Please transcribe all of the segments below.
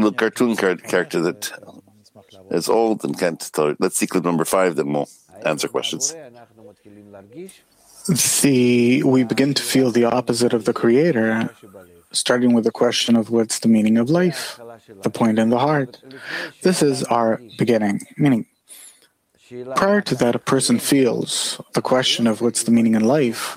little cartoon character that is old and can't tell it. Let's see clip number 5, then we'll answer questions. We begin to feel the opposite of the Creator, starting with the question of what's the meaning of life, the point in the heart. This is our beginning, meaning prior to that, a person feels the question of what's the meaning in life.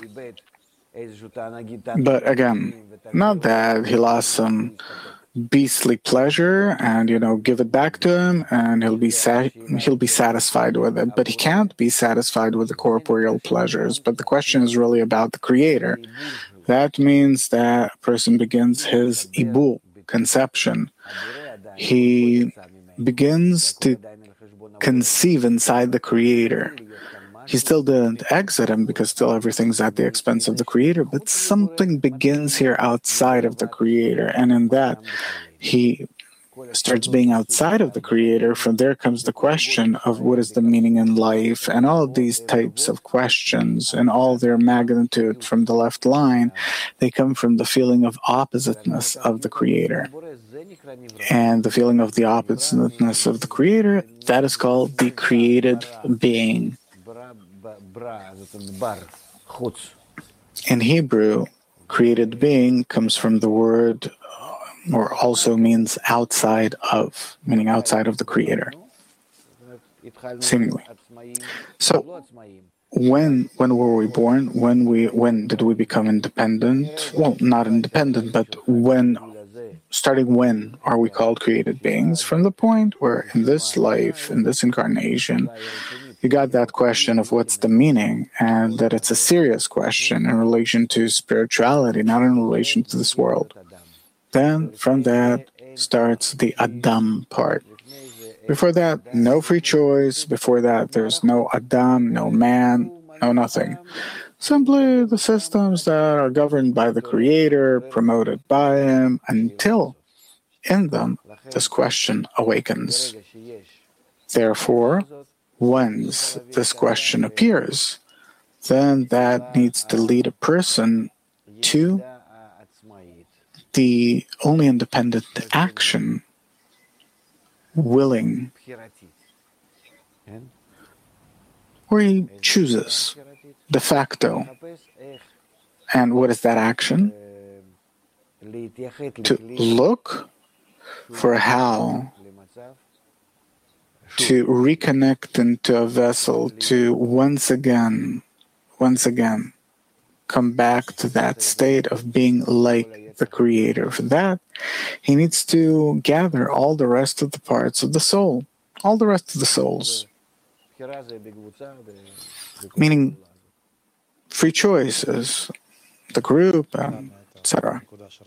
But again, not that he lost some beastly pleasure and, give it back to him and he'll be satisfied with it. But he can't be satisfied with the corporeal pleasures. But the question is really about the Creator. That means that a person begins his ibur, conception. He begins to conceive inside the Creator. He still didn't exit him because still everything's at the expense of the Creator, but something begins here outside of the Creator. And in that, he starts being outside of the Creator. From there comes the question of what is the meaning in life, and all of these types of questions and all their magnitude from the left line, they come from the feeling of oppositeness of the Creator. And the feeling of the oppositeness of the Creator, that is called the created being. In Hebrew, created being comes from the word, or also means outside of, meaning outside of the Creator, seemingly. So, when were we born? When did we become independent? Well, not independent, but starting when are we called created beings? From the point where in this life, in this incarnation, you got that question of what's the meaning, and that it's a serious question in relation to spirituality, not in relation to this world. Then, from that, starts the Adam part. Before that, no free choice. Before that, there's no Adam, no man, no nothing. Simply the systems that are governed by the Creator, promoted by Him, until in them this question awakens. Therefore, once this question appears, then that needs to lead a person to the only independent action, willing, where he chooses de facto. And what is that action? To look for how to reconnect into a vessel, to once again come back to that state of being like the Creator. For that, he needs to gather all the rest of the parts of the soul, all the rest of the souls. Meaning free choices, the group, etc.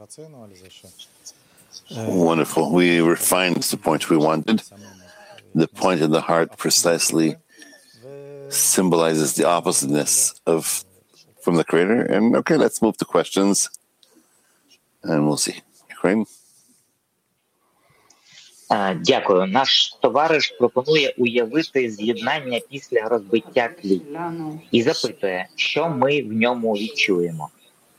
Wonderful. We refined the point we wanted. The point in the heart precisely symbolizes the oppositeness from the Creator. And okay, let's move to questions, and we'll see. Ukraine. Дякую. Наш товариш пропонує уявити з'єднання після розбиття клітки і запитує, що ми в ньому відчуємо.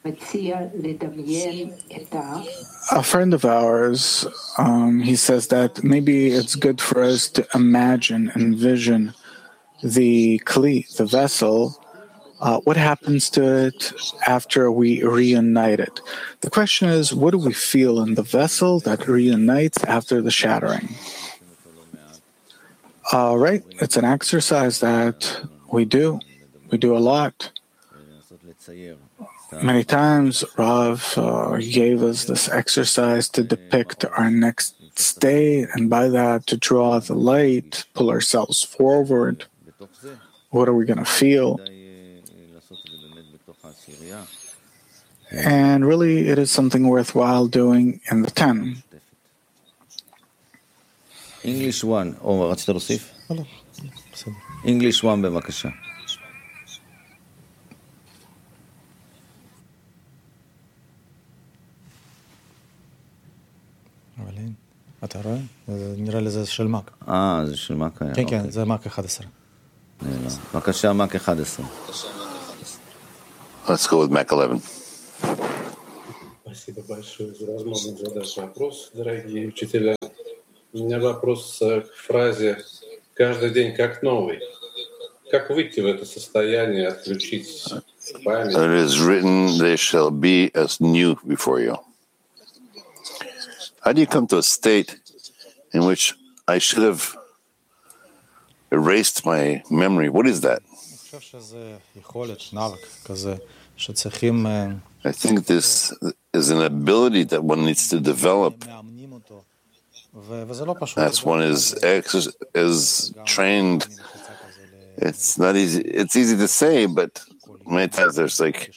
A friend of ours, he says that maybe it's good for us to imagine, envision the kli, the vessel, what happens to it after we reunite it. The question is, what do we feel in the vessel that reunites after the shattering? Right, it's an exercise that we do. We do a lot. Many times, Rav gave us this exercise to depict our next state, and by that, to draw the light, pull ourselves forward. What are we going to feel? And really, it is something worthwhile doing in the 10. English 1, רצית להוסיף? English 1 בבקשה. אתה רואה? נראה לי זה של מק. זה של מק היה. כן, זה מק 11. בבקשה, מק 11. Let's go with Mac 11. Спасибо большое за возможность задать вопрос, дорогие учителя. У меня вопрос к фразе «каждый день как новый». Как выйти в это состояние, отключить память? It is written, they shall be as new before you. How do you come to a state in which I should have erased my memory? What is that? I think this is an ability that one needs to develop. As one is trained. It's not easy. It's easy to say, but many times there's like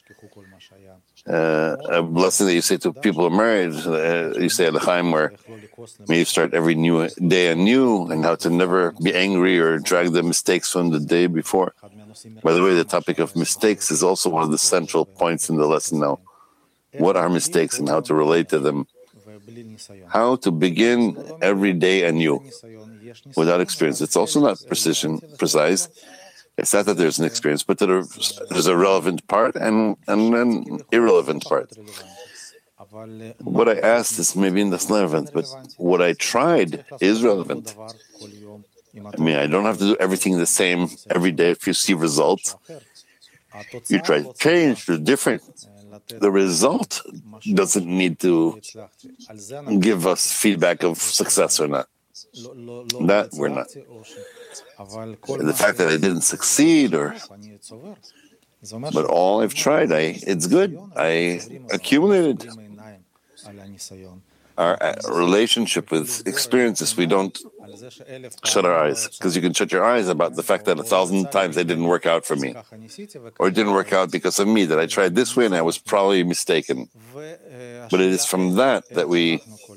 a blessing that you say to people who are married. You say at the Chaim where may you start every new day anew, and how to never be angry or drag the mistakes from the day before. By the way, the topic of mistakes is also one of the central points in the lesson now. What are mistakes and how to relate to them? How to begin every day anew without experience. It's also not precise. It's not that there's an experience, but that there's a relevant part and an irrelevant part. What I asked is maybe not relevant, but what I tried is relevant. I mean, I don't have to do everything the same every day if you see results. You try to change, to different. The result doesn't need to give us feedback of success or not. That we're not. The fact that I didn't succeed, but all I've tried, it's good. I accumulated. Our relationship with experiences, we don't shut our eyes, because you can shut your eyes about the fact that 1,000 times they didn't work out for me, or it didn't work out because of me, that I tried this way and I was probably mistaken. But it is from that we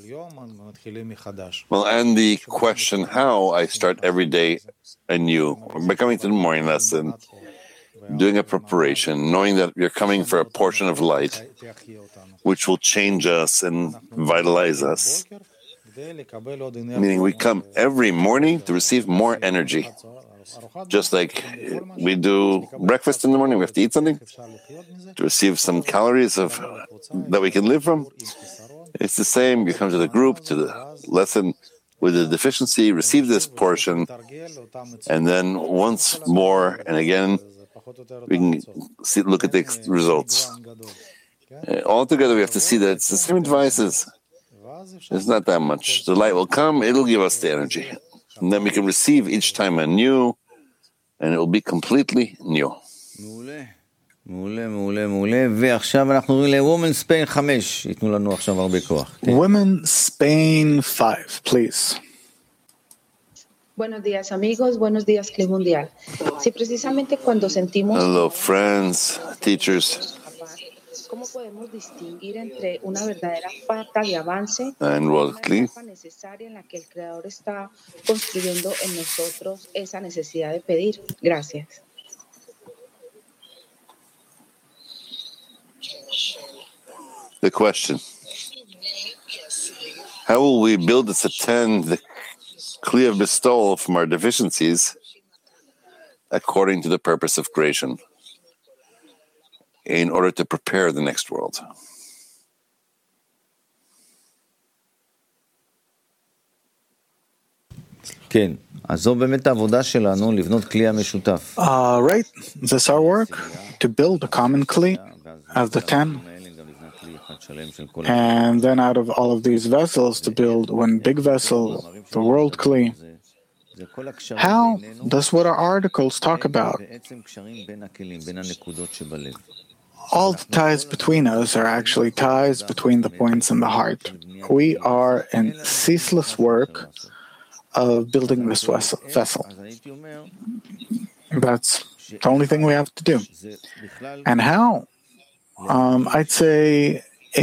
and the question how I start every day anew, by coming to the morning lesson, doing a preparation, knowing that you're coming for a portion of light which will change us and vitalize us. Meaning we come every morning to receive more energy. Just like we do breakfast in the morning, we have to eat something to receive some calories that we can live from. It's the same. You come to the group, to the lesson with a deficiency, receive this portion, and then once more and again, we can look at the results. Altogether, we have to see that it's the same advices. It's not that much. The light will come, it'll give us the energy. And then we can receive each time anew, and it will be completely new. מעולה, מעולה, מעולה. ועכשיו אנחנו עוברים ל-Women Spain 5. ייתנו לנו עכשיו הרבה כוח. Women Spain 5, please. Buenos días, amigos. Buenos días, Club Mundial. Si precisamente cuando sentimos... Hello, friends, teachers. ¿Cómo podemos distinguir entre una verdadera falta de avance y una etapa necesaria en la que el Creador está construyendo en nosotros esa necesidad de pedir? Gracias. The question: how will we build and attend the Kli of bestowal from our deficiencies according to the purpose of creation in order to prepare the next world? כן, אז זו באמת העבודה שלנו, לבנות כלי המשותף. Right, this our work, to build a common Kli of the 10. And then out of all of these vessels to build one big vessel, the world Kli. How? That's what our articles talk about. All the ties between us are actually ties between the points in the heart. We are in ceaseless work of building this vessel. That's the only thing we have to do. And how? I'd say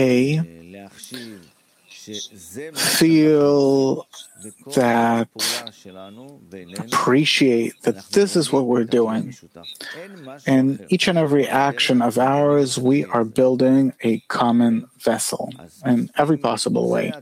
feel that, appreciate that this is what we're doing. In each and every action of ours, we are building a common vessel in every possible way.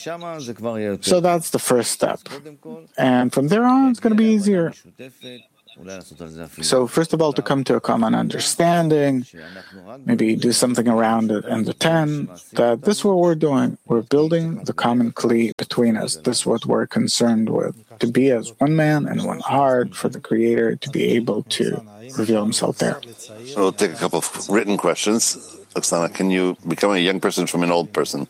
So that's the first step. And from there on, it's going to be easier. So first of all, to come to a common understanding, maybe do something around it in the 10, that this is what we're doing. We're building the common kli between us. This is what we're concerned with, to be as one man and one heart, for the Creator to be able to reveal Himself there. We'll take a couple of written questions. Oksana, can you become a young person from an old person?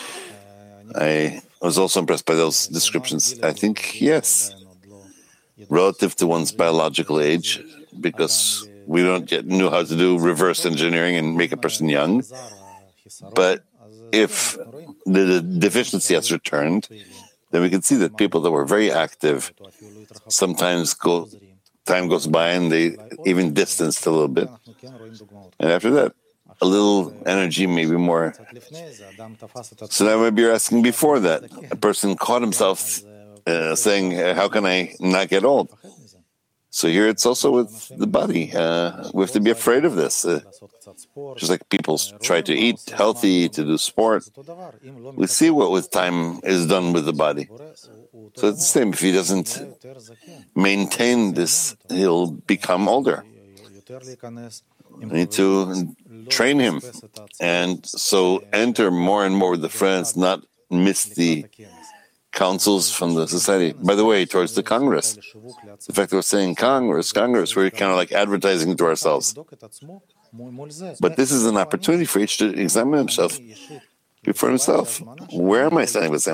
I was also impressed by those descriptions. I think yes, relative to one's biological age, because we don't yet know how to do reverse engineering and make a person young. But if the deficiency has returned, then we can see that people that were very active sometimes time goes by and they even distanced a little bit. And after that, a little energy, maybe more. So now maybe you're asking before that. A person caught himself saying, how can I not get old? So here it's also with the body. We have to be afraid of this. Just like people try to eat healthy, to do sport. We see what with time is done with the body. So it's the same. If he doesn't maintain this, he'll become older. We need to train him. And so enter more and more with the friends, not miss the councils from the society. By the way, towards the Congress, the fact that we're saying Congress, we're kind of like advertising to ourselves. But this is an opportunity for each to examine himself before himself. Where am I standing with him?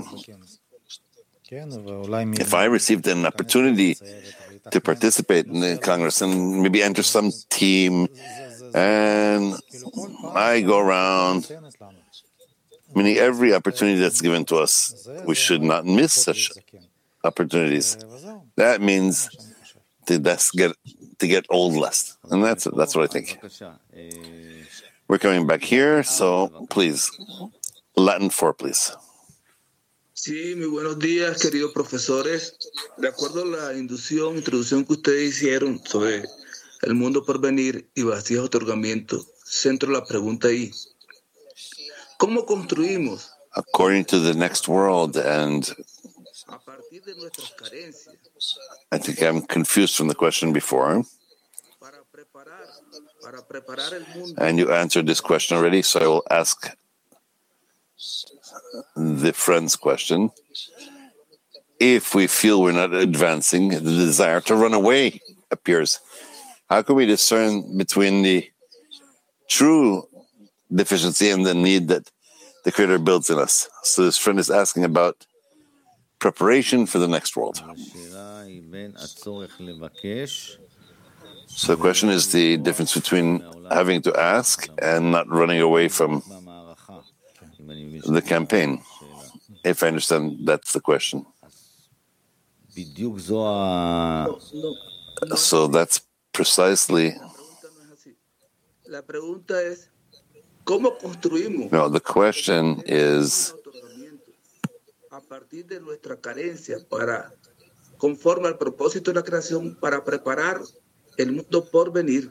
If I received an opportunity to participate in the Congress and maybe enter some team, and I go around, meaning every opportunity that's given to us, we should not miss such opportunities. That means to get old less. And that's what I think. We're coming back here, so please, Latin 4, please. Sí, muy buenos días, queridos profesores. De acuerdo a la introducción que ustedes hicieron sobre el mundo por venir y vacíos otorgamiento, centro la pregunta ahí. ¿Cómo construimos? According to the next world, and A partir de nuestras carencias, I think I'm confused from the question before. para preparar el mundo. And you answered this question already, so I will ask the friend's question. If we feel we're not advancing, the desire to run away appears. How can we discern between the true deficiency and the need that the Creator builds in us? So this friend is asking about preparation for the next world. So the question is the difference between having to ask and not running away from the campaign. If I understand, that's the question. So that's precisely. La pregunta es, ¿cómo construimos? No, the question is, A partir de nuestra carencia para, conforme al propósito de la creación, para preparar el mundo por venir.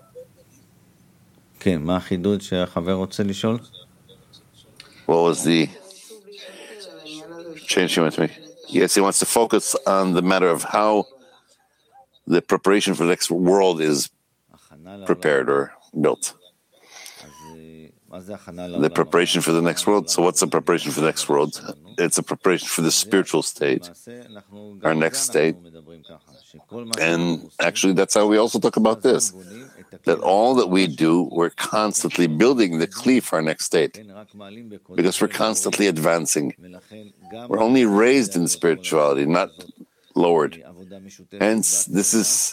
כן, מה החידוד שהחבר רוצה לשאול? what was the change he wants to make? Yes, he wants to focus on the matter of how the preparation for the next world is prepared or built. The preparation for the next world. So what's the preparation for the next world? It's a preparation for the spiritual state, our next state. And actually, that's how we also talk about this, that all that we do, we're constantly building the kli for our next state, because we're constantly advancing. We're only raised in spirituality, not lowered. Hence, this is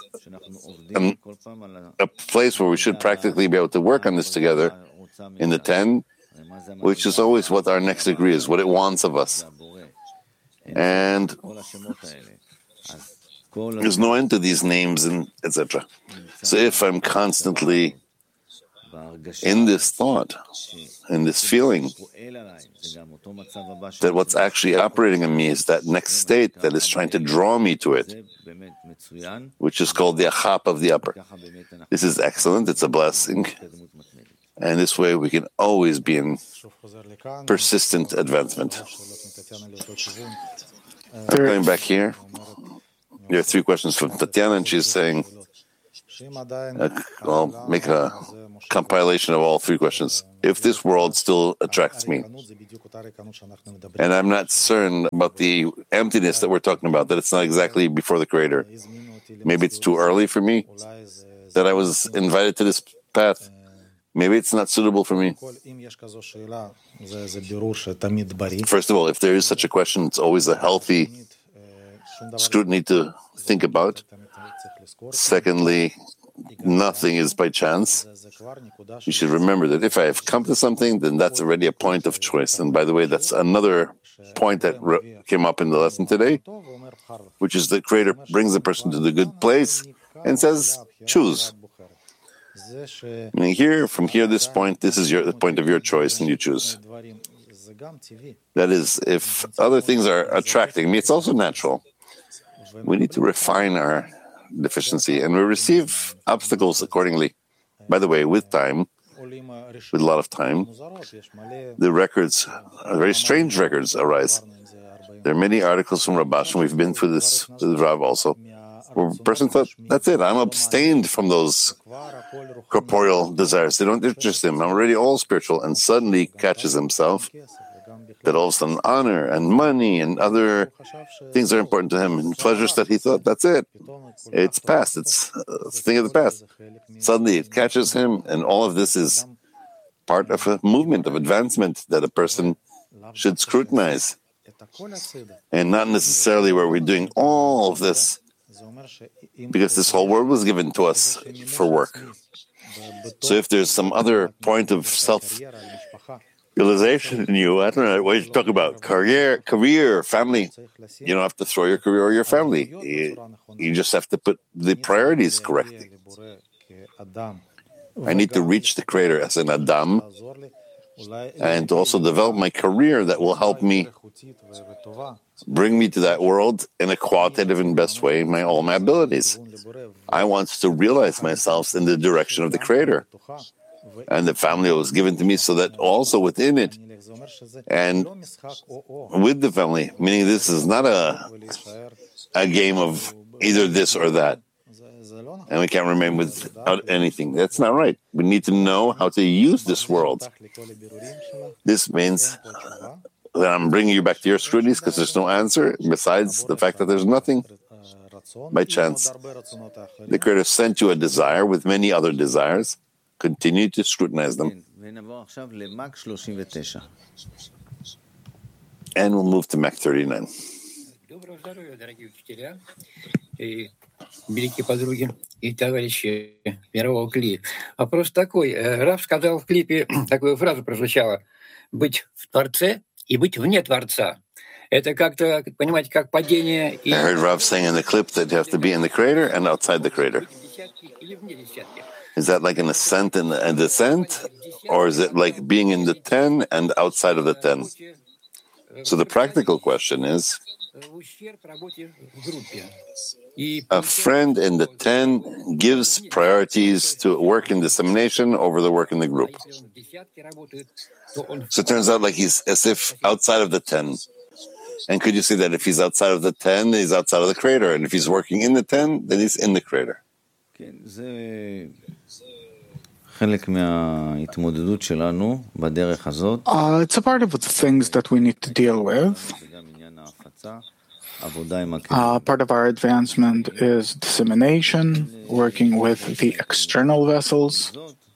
a place where we should practically be able to work on this together in the 10, which is always what our next degree is, what it wants of us. And there's no end to these names and etc. So if I'm constantly in this thought, in this feeling, that what's actually operating in me is that next state that is trying to draw me to it, which is called the achap of the upper. This is excellent, it's a blessing. And this way we can always be in persistent advancement. Going back here, There are 3 questions from Tatiana, and she's saying, I'll make a compilation of all 3 questions. If this world still attracts me, and I'm not concerned about the emptiness that we're talking about, that it's not exactly before the Creator, maybe it's too early for me, that I was invited to this path, maybe it's not suitable for me. First of all, if there is such a question, it's always a healthy scrutiny to think about. Secondly, nothing is by chance. You should remember that if I have come to something, then that's already a point of choice. And by the way, that's another point that came up in the lesson today, which is the Creator brings the person to the good place and says, choose. Meaning here, from here, this point, this is the point of your choice, and you choose. That is, if other things are attracting me, it's also natural. We need to refine our deficiency, and we receive obstacles accordingly. By the way, with time, with a lot of time, the records, very strange records arise. There are many articles from Rabash, and we've been through this with Rav also, where a person thought, that's it, I'm abstained from those corporeal desires. They don't interest him. I'm already all spiritual, and suddenly catches himself that all of a sudden honor and money and other things are important to him, and pleasures that he thought, that's it. It's past. It's a thing of the past. Suddenly it catches him, and all of this is part of a movement of advancement that a person should scrutinize. And not necessarily where we're doing all of this, because this whole world was given to us for work. So if there's some other point of self-realization in you, I don't know what you talk about, career, family. You don't have to throw your career or your family. You just have to put the priorities correctly. I need to reach the Creator as an Adam, and to also develop my career that will help me bring me to that world in a qualitative and best way, all my abilities. I want to realize myself in the direction of the Creator. And the family was given to me so that also within it and with the family, meaning this is not a game of either this or that. And we can't remain without anything. That's not right. We need to know how to use this world. This means that I'm bringing you back to your scrutinies because there's no answer besides the fact that there's nothing by chance. The Creator sent you a desire with many other desires. Continue to scrutinize them. And we'll move to Mach 39. Великие подруги и товарищи мирового клипа. Вопрос такой. Рав сказал в клипе, такую фразу прозвучала: быть в Творце и быть вне Творца. Это как-то, понимаете, как падение... I heard Rav saying in the clip that you have to be in the Creator and outside the Creator. Is that like an ascent and a descent? Or is it like being in the 10 and outside of the 10? So the practical question is, a friend in the 10 gives priorities to work in dissemination over the work in the group. So it turns out like he's as if outside of the 10. And could you say that if he's outside of the 10, he's outside of the Creator, and if he's working in the 10, then he's in the Creator? It's a part of the things that we need to deal with. Part of our advancement is dissemination, working with the external vessels.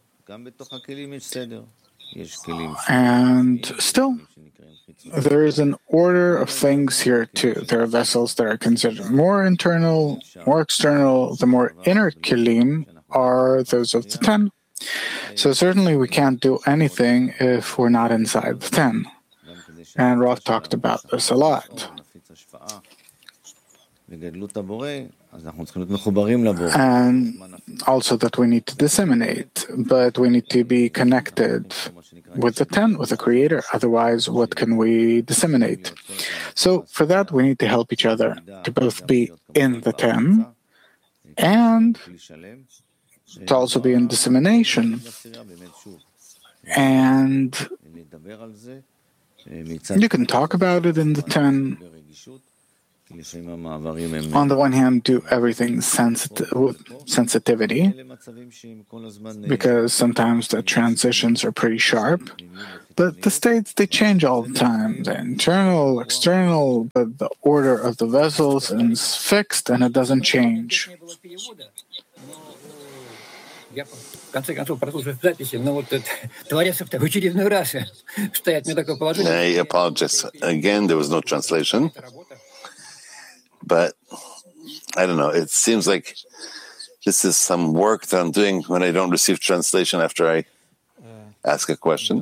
And still, there is an order of things here too. There are vessels that are considered more internal, more external. The more inner kelim are those of the 10. So certainly we can't do anything if we're not inside the 10. And Rav talked about this a lot. And also that we need to disseminate, but we need to be connected with the 10, with the Creator. Otherwise, what can we disseminate? So for that, we need to help each other to both be in the 10 and to also be in dissemination. And you can talk about it in the 10 on the one hand, do everything with sensitivity, because sometimes the transitions are pretty sharp, but the states, they change all the time. The internal, external, but the order of the vessels is fixed and it doesn't change. В конце концов, прослушав записи, но вот Творец-то в очередной раз ставит мне такое положение. I apologize. Again, there was no translation. But I don't know. It seems like this is some work that I'm doing when I don't receive translation after I ask a question.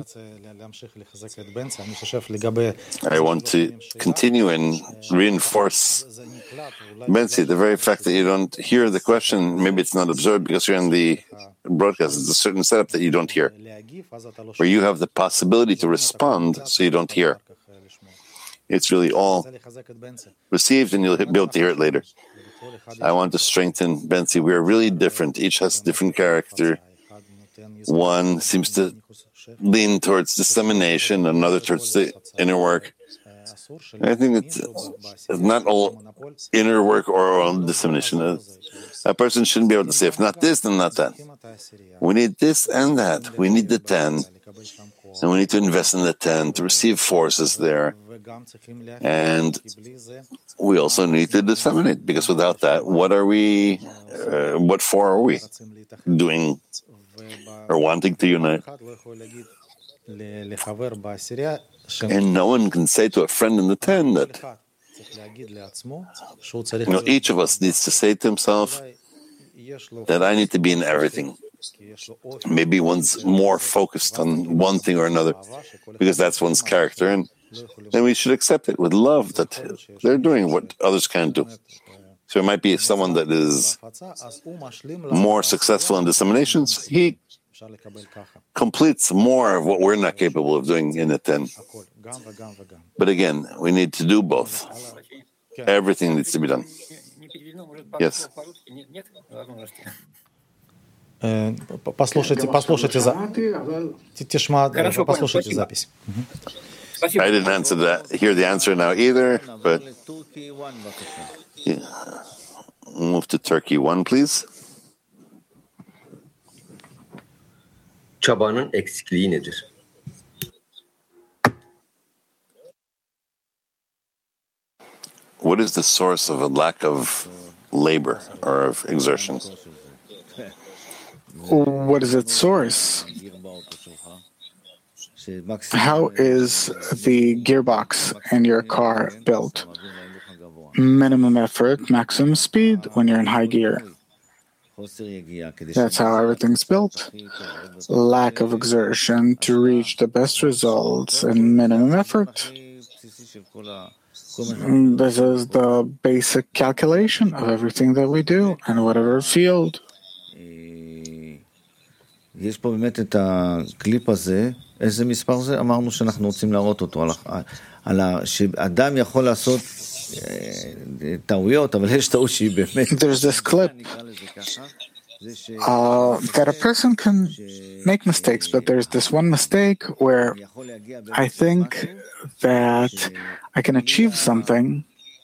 I want to continue and reinforce, Bentzi, the very fact that you don't hear the question, maybe it's not observed because you're in the broadcast. It's a certain setup that you don't hear, where you have the possibility to respond so you don't hear. It's really all received and you'll be able to hear it later. I want to strengthen Bentzi. We are really different. Each has a different character. One seems to lean towards dissemination, another towards the inner work. I think it's not all inner work or all dissemination. A person shouldn't be able to say, if not this, then not that. We need this and that. We need the 10. And we need to invest in the 10 to receive forces there. And we also need to disseminate, because without that, what are we, what for are we doing or wanting to unite? And no one can say to a friend in the 10 that, each of us needs to say to himself that I need to be in everything. Maybe one's more focused on one thing or another, because that's one's character, and then we should accept it with love that they're doing what others can't do. So it might be someone that is more successful in disseminations. He completes more of what we're not capable of doing in the 10. But again, we need to do both. Everything needs to be done. Yes. Послушайте запись. I didn't answer that. Hear the answer now either, but move to Turkey 1, please. Çabanın eksikliği nedir? What is the source of a lack of labor or of exertion? What is its source? How is the gearbox in your car built? Minimum effort, maximum speed when you're in high gear. That's how everything's built. Lack of exertion to reach the best results and minimum effort. This is the basic calculation of everything that we do in whatever field. יש פה באמת את הקליפ הזה, איזה מספר זה? אמרנו שאנחנו רוצים להראות אותו, שאדם יכול לעשות טעויות, אבל יש טעות שהיא באמת... There's this clip that a person can make mistakes, but there's this one mistake where I think that I can achieve something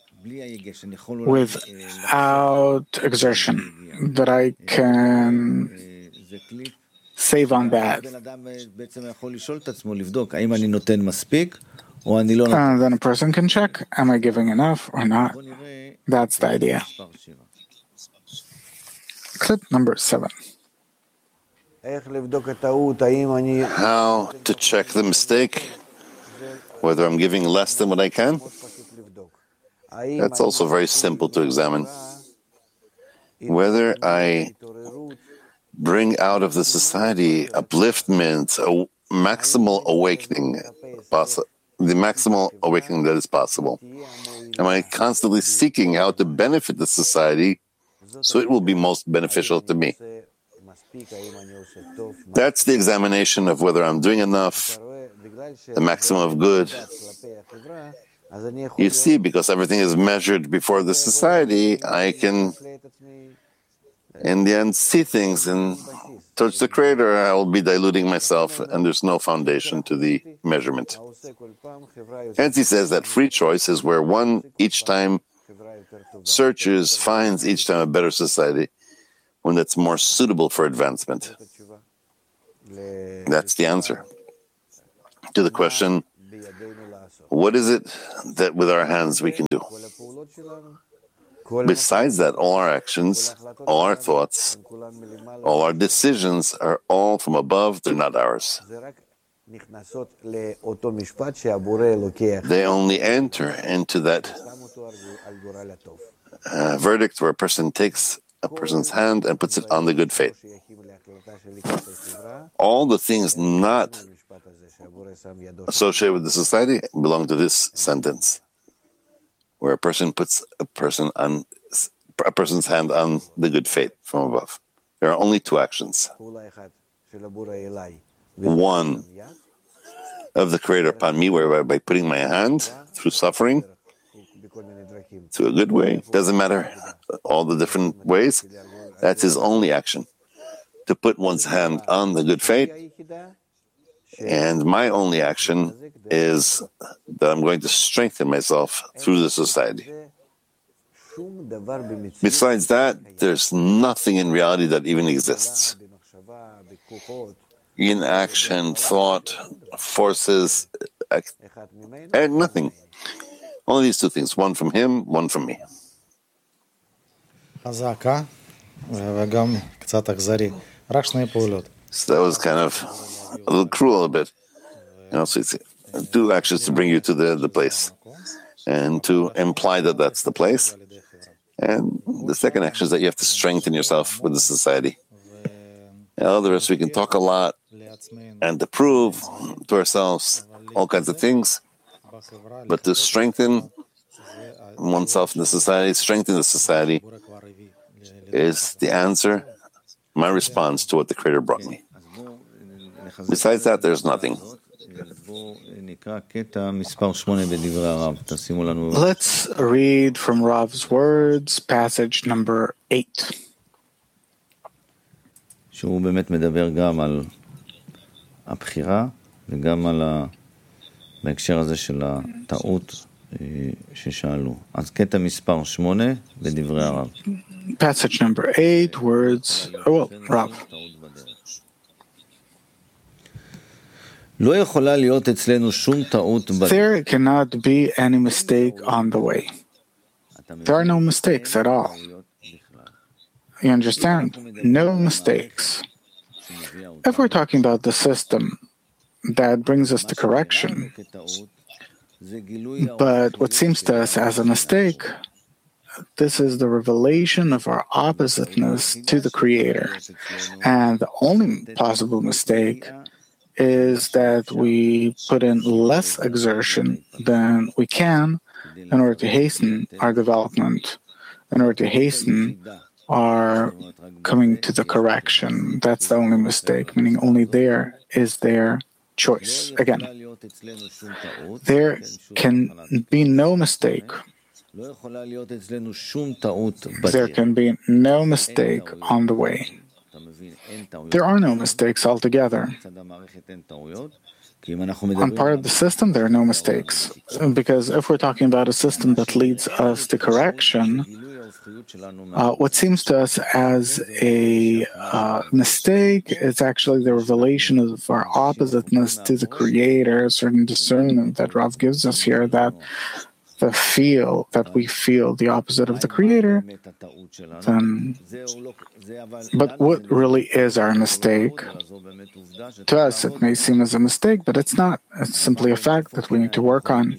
without exertion, that I can save on that. And then a person can check, am I giving enough or not? That's the idea. Clip number 7. How to check the mistake, whether I'm giving less than what I can? That's also very simple to examine. Whether I bring out of the society upliftment, a maximal awakening, the maximal awakening that is possible. Am I constantly seeking how to benefit the society so it will be most beneficial to me? That's the examination of whether I'm doing enough, the maximum of good. You see, because everything is measured before the society, I can, in the end, see things, and towards the Creator, I will be diluting myself, and there's no foundation to the measurement. Hence, he says that free choice is where one each time searches, finds each time a better society, one that's more suitable for advancement. That's the answer to the question, what is it that with our hands we can do? Besides that, all our actions, all our thoughts, all our decisions are all from above, they're not ours. They only enter into that verdict where a person takes a person's hand and puts it on the good fate. All the things not associated with the society belong to this sentence, where a person puts a person's hand on the good fate from above. There are only two actions. One of the Creator upon me, whereby by putting my hand through suffering to a good way, doesn't matter all the different ways, that's his only action, to put one's hand on the good fate. And my only action is that I'm going to strengthen myself through the society. Besides that, there's nothing in reality that even exists. In action, thought, forces, and nothing. Only these two things, one from him, one from me. חזקה, וגם קצת אכזרי. רק שני פעולות. So that was kind of a little cruel a bit. So it's two actions to bring you to the place and to imply that that's the place. And the second action is that you have to strengthen yourself with the society. And all the rest, we can talk a lot and to prove to ourselves all kinds of things. But to strengthen oneself in the society, strengthen the society, is the answer, my response to what the Creator brought me. Besides that, there's nothing. Let's read from Rav's words, passage number 8. שהוא באמת מדבר גם על הבחירה וגם על בהקשר הזה של הטעות ששאלו. אז קטע מספר 8 בדברי הרב. Passage number 8, words, Rav. לא יכולה להיות אצלנו שום טעות בדרך. There cannot be any mistake on the way. There are no mistakes at all. You understand? No mistakes. If we're talking about the system that brings us to correction, but what seems to us as a mistake, this is the revelation of our oppositeness to the Creator. And the only possible mistake is that we put in less exertion than we can in order to hasten our development, in order to hasten our coming to the correction. That's the only mistake, meaning only there is their choice. Again, there can be no mistake. There can be no mistake on the way. There are no mistakes altogether. On part of the system, there are no mistakes. Because if we're talking about a system that leads us to correction, what seems to us as a mistake is actually the revelation of our oppositeness to the Creator, a certain discernment that Rav gives us here, that we feel the opposite of the Creator. But what really is our mistake? To us, it may seem as a mistake, but it's not. It's simply a fact that we need to work on.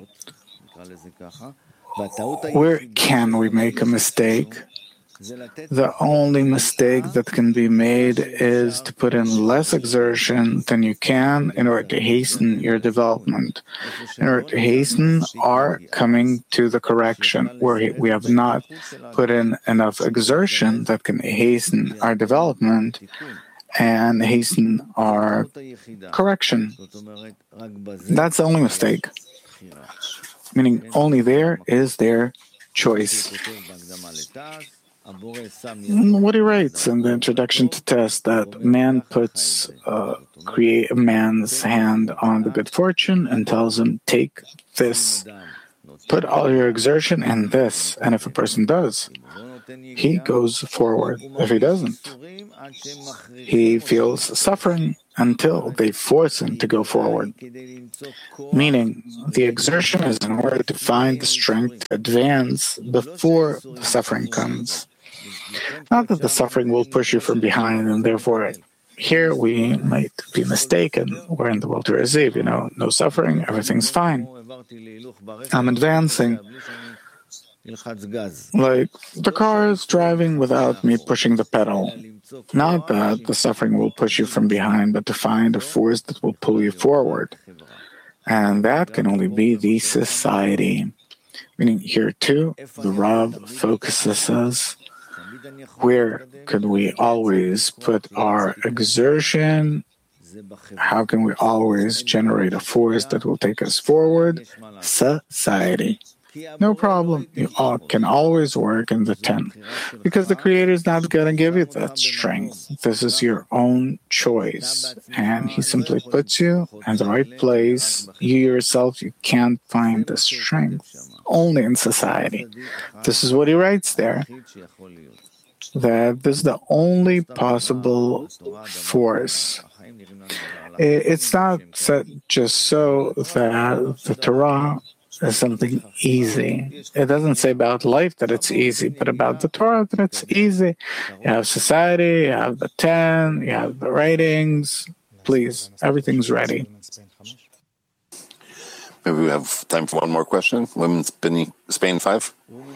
Where can we make a mistake? The only mistake that can be made is to put in less exertion than you can in order to hasten your development, in order to hasten our coming to the correction, where we have not put in enough exertion that can hasten our development and hasten our correction. That's the only mistake. Meaning only there is their choice. What he writes in the introduction to test, that man puts create a man's hand on the good fortune and tells him, take this put all your exertion in this. And if a person does, he goes forward. If he doesn't, he feels suffering until they force him to go forward. Meaning, the exertion is in order to find the strength to advance before the suffering comes. Not that the suffering will push you from behind, and therefore here we might be mistaken. We're in the world to receive, no suffering, everything's fine. I'm advancing. Like the car is driving without me pushing the pedal. Not that the suffering will push you from behind, but to find a force that will pull you forward. And that can only be the society. Meaning here too, the Rav focuses us. Where could we always put our exertion? How can we always generate a force that will take us forward? Society. No problem. You can always work in the 10. Because the Creator is not going to give you that strength. This is your own choice. And He simply puts you in the right place. You yourself, you can't find the strength. Only in society. This is what He writes there. That this is the only possible force. It's not just so that the Torah is something easy. It doesn't say about life that it's easy, but about the Torah that it's easy. You have society, you have the 10, you have the writings. Please, everything's ready. Maybe we have time for one more question. Women's Spain 5.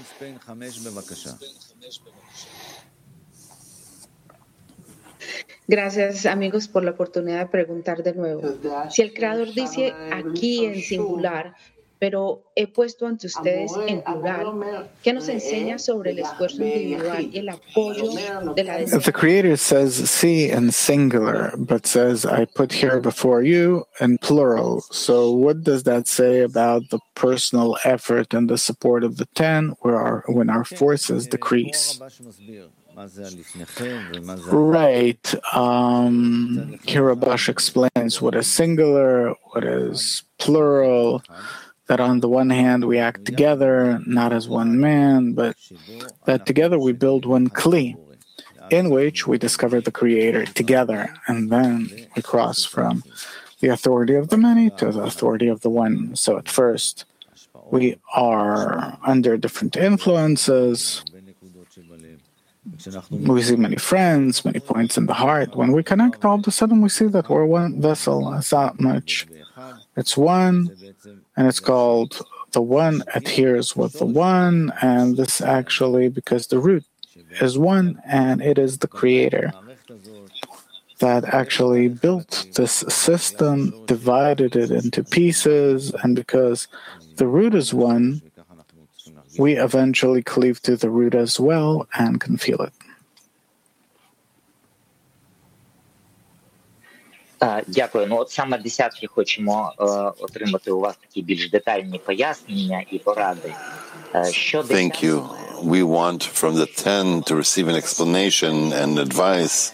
Gracias, amigos, por la oportunidad de preguntar de nuevo. Si el Creador dice aquí en singular, pero he puesto ante ustedes en plural, ¿qué nos enseña sobre el esfuerzo individual y el apoyo de la If the Creator says see in singular, but says I put here before you in plural, so what does that say about the personal effort and the support of the 10 when our forces decrease? Right. Here Rabash explains what is singular, what is plural, that on the one hand we act together, not as one man, but that together we build one kli, in which we discover the Creator together, and then we cross from the authority of the many to the authority of the one. So at first, we are under different influences. We see many friends, many points in the heart. When we connect, all of a sudden we see that we're one vessel. It's not much. It's one, and it's called the one adheres with the one, and this actually, because the root is one, and it is the Creator that actually built this system, divided it into pieces, and because the root is one, we eventually cleave to the root as well and can feel it. Дякую. От саме десятки хочемо отримати у вас такі більш детальні пояснення і поради. Thank you. We want from the 10 to receive an explanation and advice.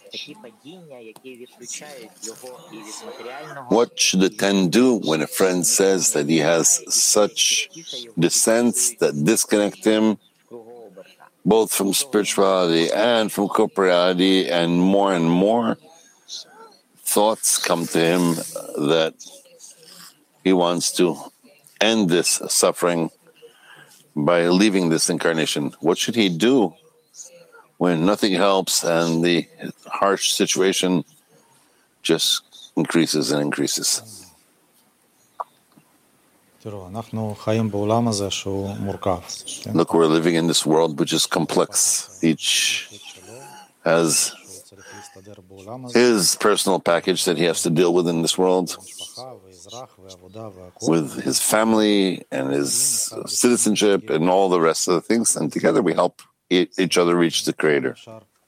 What should the 10 do when a friend says that he has such descents that disconnect him both from spirituality and from corporeality, and more thoughts come to him that he wants to end this suffering by leaving this incarnation? What should he do when nothing helps and the harsh situation just increases and increases? Look, we're living in this world which is complex. Each has his personal package that he has to deal with in this world, with his family and his citizenship and all the rest of the things, and together we help each other reach the Creator.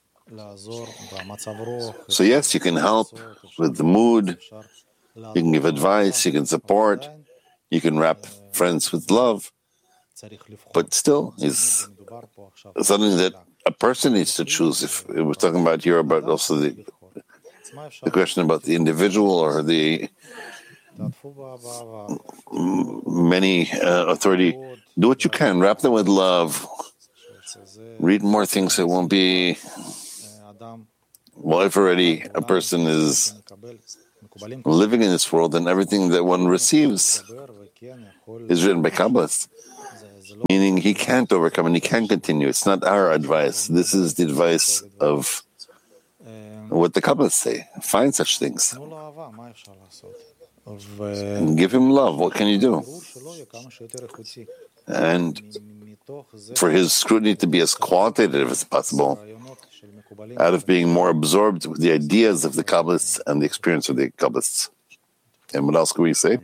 So yes, you can help with the mood, you can give advice, you can support, you can wrap friends with love, but still it's something that a person needs to choose. If we're talking about here about also the question about the individual or the many authority. Do what you can. Wrap them with love. Read more things. It won't be. Well, if already a person is living in this world and everything that one receives is written by Kabbalists, meaning he can't overcome and he can't continue. It's not our advice. This is the advice of what the Kabbalists say. Find such things. Give him love. What can you do? And for his scrutiny to be as qualitative as possible, out of being more absorbed with the ideas of the Kabbalists and the experience of the Kabbalists. And what else can we say?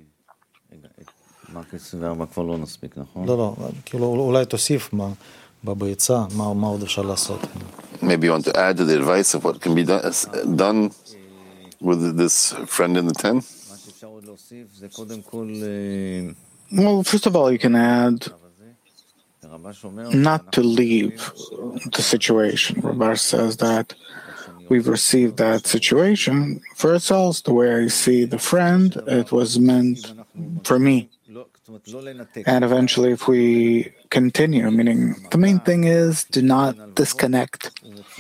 Maybe you want to add to the advice of what can be done with this friend in the 10? Well, first of all, you can add not to leave the situation. Rabbi says that we've received that situation for ourselves. The way I see the friend, it was meant for me. And eventually, if we continue, meaning the main thing is do not disconnect,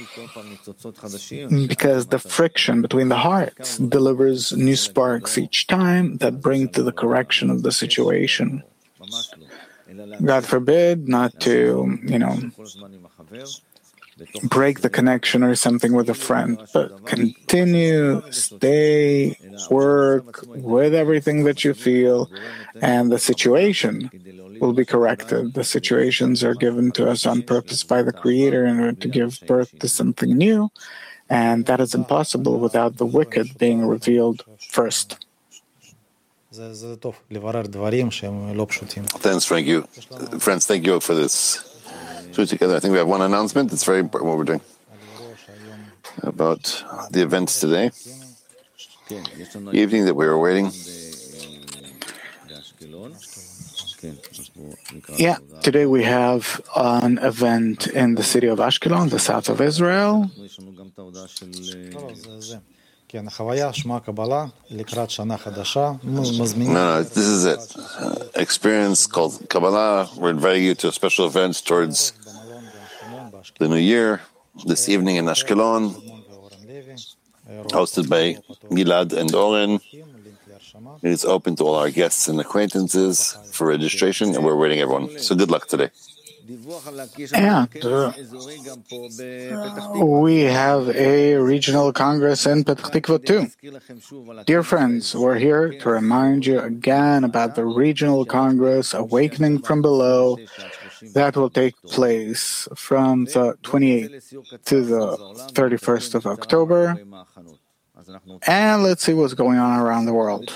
because the friction between the hearts delivers new sparks each time that bring to the correction of the situation. God forbid not to, break the connection or something with a friend, but continue, stay, work with everything that you feel, and the situation will be corrected. The situations are given to us on purpose by the Creator in order to give birth to something new, and that is impossible without the wicked being revealed first. Thanks, thank you. Friends, thank you for this. Together. I think we have one announcement. It's very important what we're doing about the events today. The evening that we were waiting. Yeah, today we have an event in the city of Ashkelon, the south of Israel. No, this is it. Experience called Kabbalah. We're inviting you to a special event towards the new year, this evening in Ashkelon, hosted by Gilad and Oren. It is open to all our guests and acquaintances for registration, and we're waiting everyone. So good luck today. And we have a regional congress in Petach Tikva too. Dear friends, we're here to remind you again about the regional congress Awakening from Below that will take place from the 28th to the 31st of October. And let's see what's going on around the world.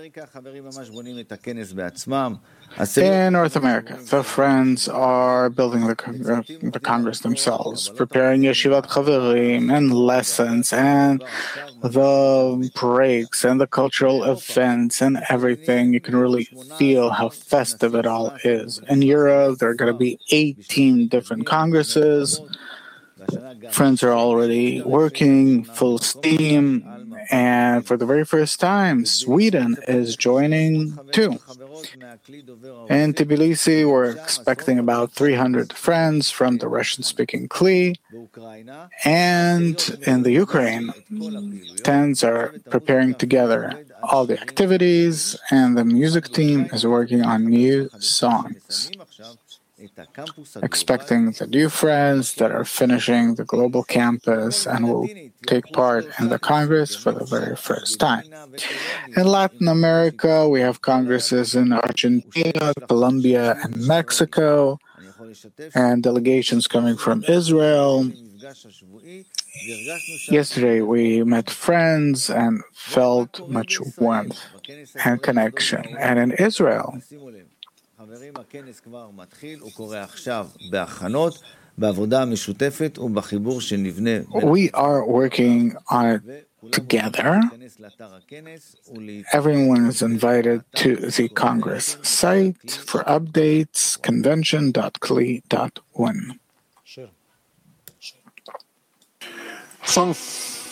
In North America, the friends are building the Congress themselves, preparing Yeshivat Chaverim and lessons and the breaks and the cultural events and everything. You can really feel how festive it all is. In Europe, there are going to be 18 different congresses. Friends are already working full steam, and for the very first time, Sweden is joining too. In Tbilisi, we're expecting about 300 friends from the Russian-speaking Kli, and in the Ukraine, tens are preparing together all the activities, and the music team is working on new songs. Expecting the new friends that are finishing the global campus and will take part in the Congress for the very first time. In Latin America, we have congresses in Argentina, Colombia, and Mexico, and delegations coming from Israel. Yesterday, we met friends and felt much warmth and connection. And in Israel, we are working on it together. Everyone is invited to the Congress site for updates, convention.kli.un. Song.